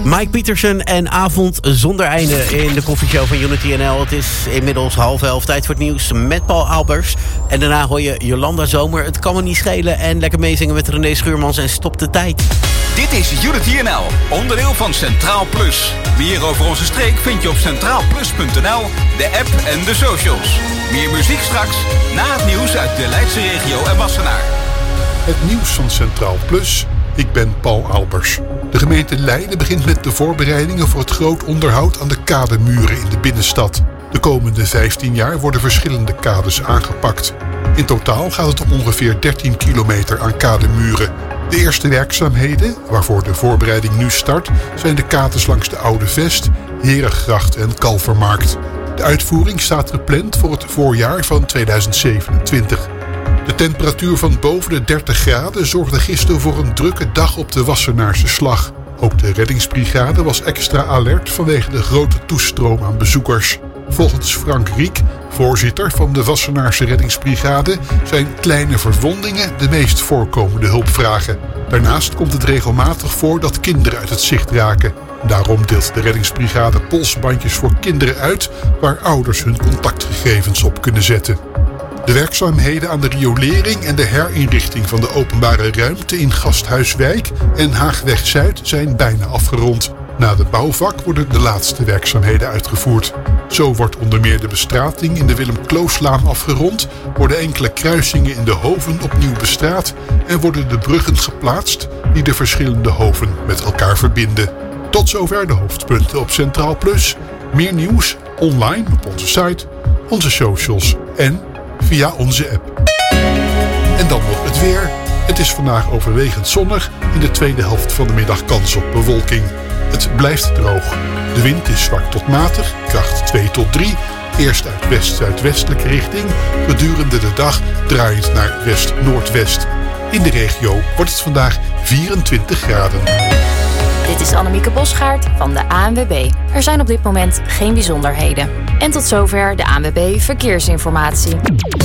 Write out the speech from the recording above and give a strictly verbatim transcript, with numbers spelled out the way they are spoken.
Mike Pietersen en Avond zonder einde in de koffieshow van Unity N L. Het is inmiddels half elf, tijd voor het nieuws met Paul Albers. En daarna hoor je Jolanda Zomer, het kan me niet schelen. En lekker meezingen met René Schuurmans en Stop de Tijd. Dit is Unity N L, onderdeel van Centraal Plus. Meer over onze streek vind je op centraal plus punt n l, de app en de socials. Meer muziek straks, na het nieuws uit de Leidse regio en Wassenaar. Het nieuws van Centraal Plus. Ik ben Paul Albers. De gemeente Leiden begint met de voorbereidingen voor het groot onderhoud aan de kademuren in de binnenstad. De komende vijftien jaar worden verschillende kades aangepakt. In totaal gaat het om ongeveer dertien kilometer aan kademuren. De eerste werkzaamheden, waarvoor de voorbereiding nu start, zijn de kades langs de Oude Vest, Herengracht en Kalvermarkt. De uitvoering staat gepland voor het voorjaar van tweeduizend zevenentwintig. De temperatuur van boven de dertig graden zorgde gisteren voor een drukke dag op de Wassenaarse Slag. Ook de reddingsbrigade was extra alert vanwege de grote toestroom aan bezoekers. Volgens Frank Riek, voorzitter van de Wassenaarse reddingsbrigade, zijn kleine verwondingen de meest voorkomende hulpvragen. Daarnaast komt het regelmatig voor dat kinderen uit het zicht raken. Daarom deelt de reddingsbrigade polsbandjes voor kinderen uit waar ouders hun contactgegevens op kunnen zetten. De werkzaamheden aan de riolering en de herinrichting van de openbare ruimte in Gasthuiswijk en Haagweg-Zuid zijn bijna afgerond. Na de bouwvak worden de laatste werkzaamheden uitgevoerd. Zo wordt onder meer de bestrating in de Willem-Klooslaan afgerond, worden enkele kruisingen in de Hoven opnieuw bestraat en worden de bruggen geplaatst die de verschillende hoven met elkaar verbinden. Tot zover de hoofdpunten op Centraal Plus. Meer nieuws online op onze site, onze socials en via onze app. En dan nog het weer. Het is vandaag overwegend zonnig. In de tweede helft van de middag kans op bewolking. Het blijft droog. De wind is zwak tot matig, kracht twee tot drie. Eerst uit west-zuidwestelijke richting. Gedurende de dag draaiend naar west-noordwest. In de regio wordt het vandaag vierentwintig graden. Dit is Annemieke Bosgaard van de A N W B. Er zijn op dit moment geen bijzonderheden. En tot zover de A N W B Verkeersinformatie.